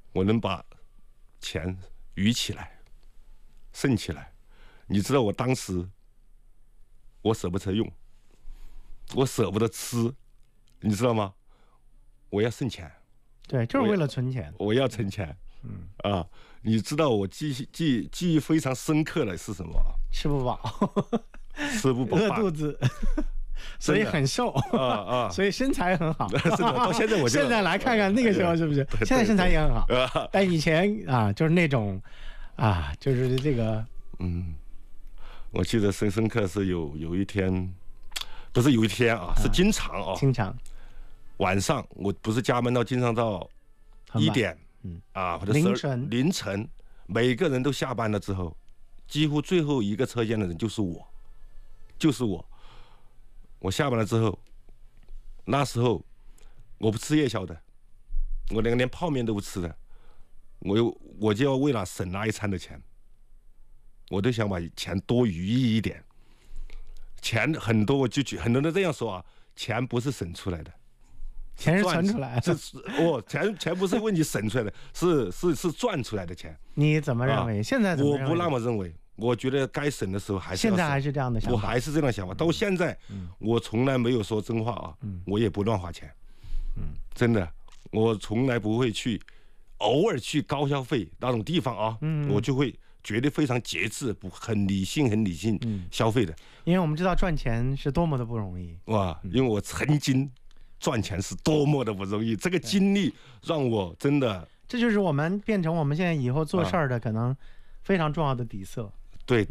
我能把钱余起来，剩起来。你知道我当时，我舍不得用，我舍不得吃，你知道吗？我要剩钱。 对，就是为了存钱。 我要存钱。你知道我记忆非常深刻的是什么？ 吃不饱， 吃不饱， 饿肚子。所以很瘦所以身材很好。 是的，到现在我就现在来看看那个时候是不是？现在身材也很好，但以前就是那种就是这个。 我记得深刻是有一天，不是有一天是经常经常晚上，我不是加班到经常到1点或者凌晨，每个人都下班了之后，几乎最后一个车间的人就是我。我下班了之后，那时候我不吃夜宵的，我连泡面都不吃的，我就要为了省那一餐的钱，我都想把钱多余一点。钱很多，很多人这样说钱不是省出来的， 钱是存出来的。 钱不是为你省出来的，是赚出来的钱。 你怎么认为？现在怎么认为？ 我不那么认为。我觉得该省的时候还是要省。 现在还是这样的想法。 我还是这样想法。到现在，我从来没有说真话我也不乱花钱。真的，我从来不会去，偶尔去高消费那种地方我就会绝对非常节制，很理性消费的。 因为我们知道赚钱是多么的不容易。 因为我曾经赚钱是多么的不容易，这个经历让我真的， 这就是我们变成我们现在以后做事儿的可能非常重要的底色。 对，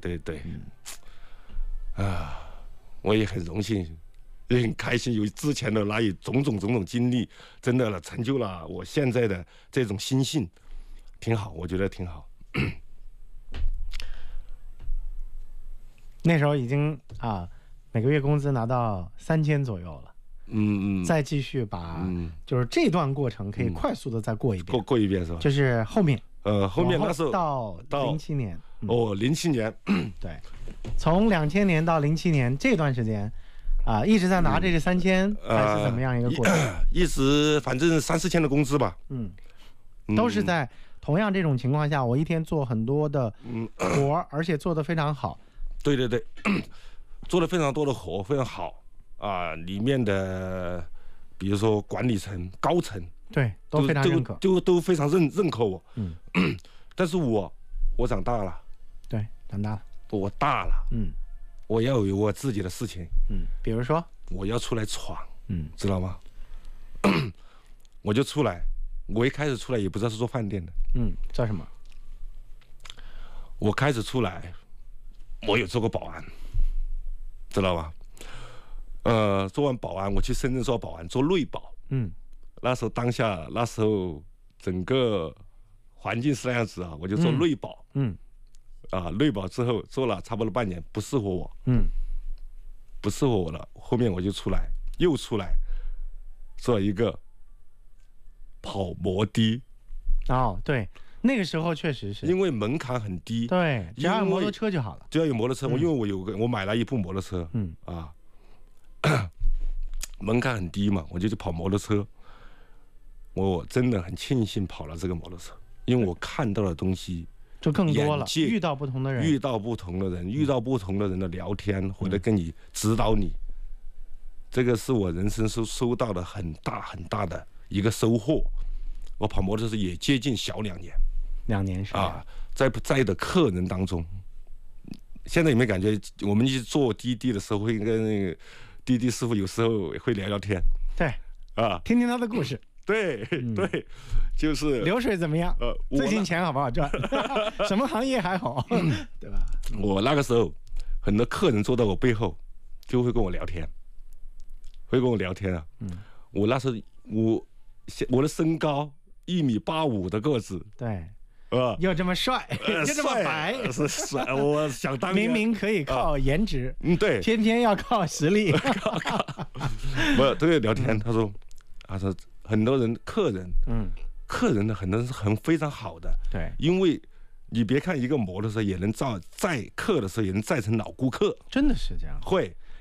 我也很荣幸，也很开心，有之前的那种种经历，真的成就了我现在的这种心性，挺好，我觉得挺好。 那时候已经每个月工资拿到3000左右了。再继续把就是这段过程可以快速的再过一遍。 过一遍是吧？ 就是后面那时候到07年。 07年。 对，从2000年到07年这段时间一直在拿这3000，还是怎么样一个过程？ 一直反正3-4千的工资吧。 都是在同样这种情况下，我一天做很多的活，而且做得非常好。 对，做了非常多的活，非常好里面的比如说管理层、高层， 对，都非常认可， 都非常认可我。但是我长大了。 对，长大了， 我大了。我要有我自己的事情。 比如说我要出来闯。知道吗？我就出来。我一开始出来也不知道是做饭店的。 做什么？ 我开始出来，我有做过保安，知道吧？做完保安，我去深圳做保安，做内保。那时候整个环境是那样子我就做内保。内保之后做了差不多半年，不适合我。不适合我了，后面我就又出来做一个跑摩的。 对，那个时候确实是因为门槛很低。 对，只要有摩托车就好了。 只要有摩托车，因为我买了一部摩托车。门槛很低嘛，我就去跑摩托车。我真的很庆幸跑了这个摩托车，因为我看到的东西就更多了，遇到不同的人， 遇到不同的人的聊天，或者跟你指导你，这个是我人生收到的很大的一个收获。我跑摩托车也接近小2年 ，2年是在的客人当中，现在有没有感觉我们去做滴滴的时候会跟那个滴滴师傅有时候会聊聊天？ 对听听他的故事。 对，就是流水怎么样？最近钱好不好赚？什么行业还好？对吧？ 我那个时候很多客人坐在我背后，就会跟我聊天，我那时候我的身高1.85米的个子， 对，又这么帅，又这么白， 是帅。我想当年明明可以靠颜值， 对， 偏偏要靠实力。 我都会聊天，他说很多人客人的很多人是非常好的。 对， 因为你别看一个摩托车也能载客的时候也能载成老顾客， 真的是这样。 会，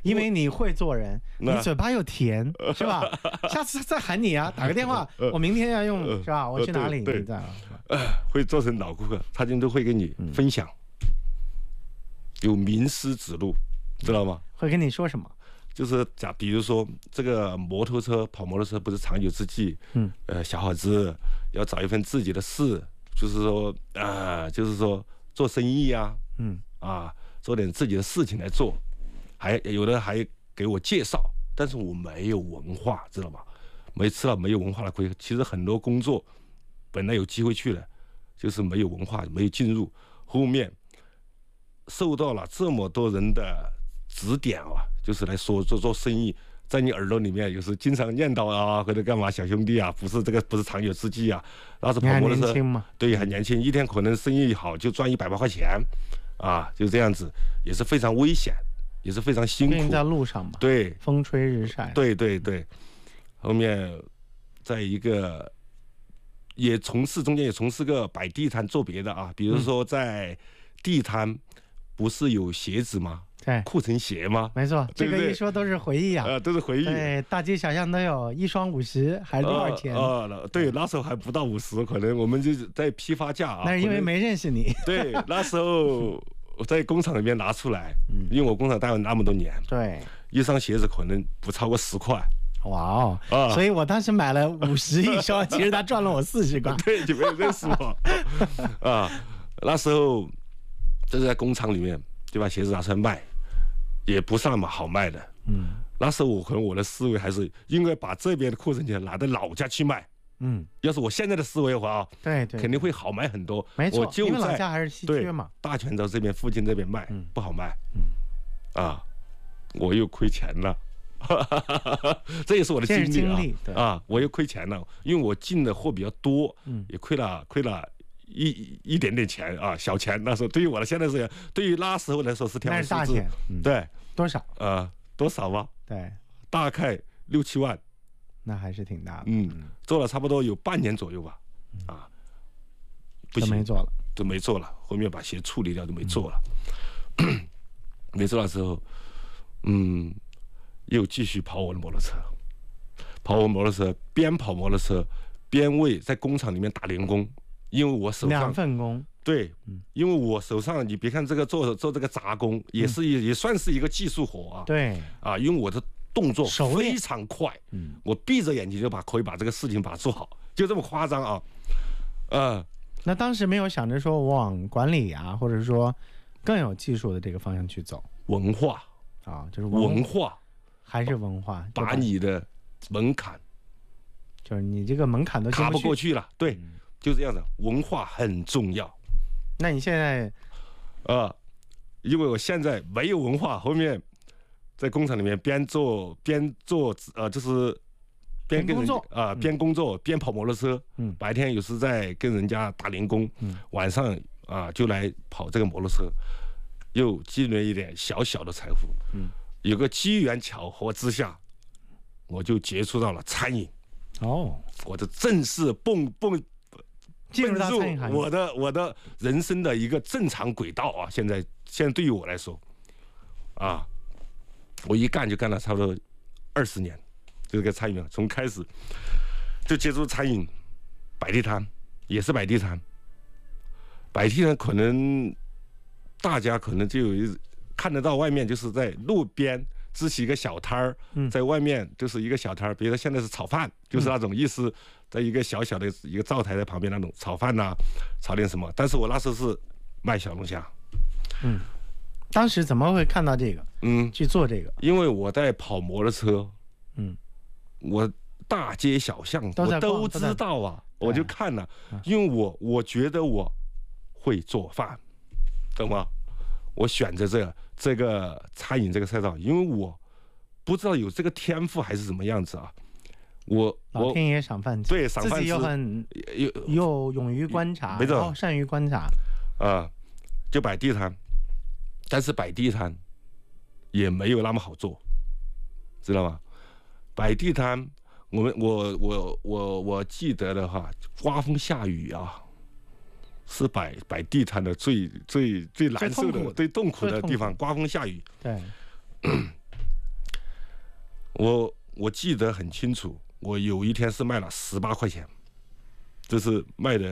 因为你会做人，你嘴巴又甜，是吧？下次再喊你啊，打个电话，我明天要用，是吧？我去哪里？你在会做成老顾客，他就都会跟你分享，有名师指路，知道吗？ 会跟你说什么？ 就是比如说这个摩托车跑摩托车不是长久之计，小伙子要找一份自己的事，就是说做生意啊，做点自己的事情来做，还有的还给我介绍，但是我没有文化，知道吗？没吃到没有文化的亏。其实很多工作本来有机会去的，就是没有文化，没有进入，后面受到了这么多人的指点啊，就是来说做生意，在你耳朵里面有时经常念叨啊，或者干嘛，小兄弟啊，不是长久之计啊。那是跑摩托车，对，很年轻，一天可能生意好就赚100块钱，就这样子，也是非常危险，也是非常辛苦。 在路上嘛， 对， 风吹日晒， 对，后面在一个中间也从事个摆地摊做别的啊，比如说在地摊不是有鞋子吗？ 对， 库存鞋吗？ 没错，这个一说都是回忆啊， 都是回忆。 对，大街小巷都有，1双50，还是多少钱？ 对，那时候还不到50，可能我们就在批发价啊。 那是因为没认识你。 对，那时候我在工厂里面拿出来，因为我工厂待了那么多年， 对， 一双鞋子可能不超过10块。 哇哦！所以我当时买了50一双，其实他赚了我40块。 对，你没有认识我那时候就是在工厂里面就把鞋子拿出来卖，也不是那么好卖的。那时候可能我的思维还是应该把这边的库存钱拿到老家去卖。要是我现在的思维的话对， 肯定会好卖很多。 没错， 因为老家还是稀缺嘛。 大泉州这边附近这边卖不好卖。我又亏钱了。这也是我的经历我又亏钱了，因为我进的货比较多，也亏了一点点钱啊，小钱。那时候对于我的现在是，对于那时候来说是天文数字。对， 多少？ 多少吧？ 对， 大概6、7万， 那还是挺大的。 做了差不多有半年左右吧，不行，都没做了。后面把鞋处理掉，就没做了。没做了之后，又继续跑我的摩托车，边跑摩托车边在工厂里面打零工，因为我手上 2份工。 对，因为我手上你别看这个做这个杂工，也算是一个技术活啊。 对因为我的动作非常快，我闭着眼睛就可以把这个事情把它做好，就这么夸张啊。 那当时没有想着说往管理啊，或者说更有技术的这个方向去走。 文化就是文化。 还是文化， 把你的门槛， 就是你这个门槛都卡不过去了。对，就这样的，文化很重要。 那你现在， 因为我现在没有文化，后面在工厂里面边做就是边跟人边工作边跑摩托车。白天有时在跟人家打零工，晚上就来跑这个摩托车，又积累一点小小的财富。有个机缘巧合之下，我就接触到了餐饮。我就正式进入我的人生的一个正常轨道啊！现在对于我来说，我一干就干了差不多20年，这个餐饮从开始就接触餐饮，摆地摊也是摆地摊，可能大家可能就有看得到外面就是在路边支起一个小摊儿，在外面就是一个小摊儿，比如说现在是炒饭，就是那种意思，在一个小小的一个灶台在旁边那种炒饭炒点什么。但是我那时候是卖小龙虾。 当时怎么会看到这个？去做这个？ 因为我在跑摩托车，我大街小巷我都知道啊，我就看了，因为我觉得我会做饭，懂吗？我选择这个餐饮这个赛道，因为我不知道有这个天赋还是什么样子啊。 老天爷赏饭吃， 对，赏饭吃， 自己又勇于观察， 没错， 善于观察就摆地摊，但是摆地摊也没有那么好做，知道吗？摆地摊，我记得的话，刮风下雨是摆地摊的最难受的、最痛苦的地方。刮风下雨， 对， 我记得很清楚，我有一天是卖了18块钱，这是卖的